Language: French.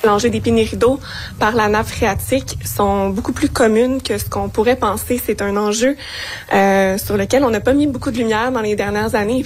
L'enjeu des pénuries d'eau par la nappe phréatique sont beaucoup plus communes que ce qu'on pourrait penser. C'est un enjeu sur lequel on n'a pas mis beaucoup de lumière dans les dernières années.